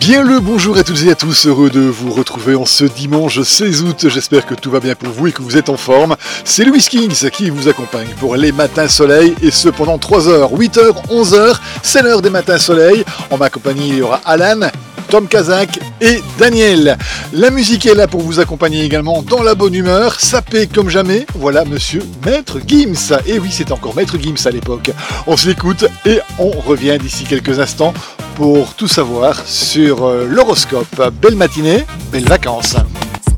Bien le bonjour à toutes et à tous, heureux de vous retrouver en ce dimanche 16 août, j'espère que tout va bien pour vous et que vous êtes en forme. C'est Louis Kings qui vous accompagne pour les matins soleil et ce pendant 3 heures, 8 heures, 11 heures, c'est l'heure des matins soleil. En ma compagnie il y aura Alan, Tom Kazak et Daniel. La musique est là pour vous accompagner également dans la bonne humeur, sapé comme jamais, voilà monsieur Maître Gims. Et oui, c'était encore Maître Gims à l'époque. On s'écoute et on revient d'ici quelques instants pour tout savoir sur l'horoscope. Belle matinée, belles vacances.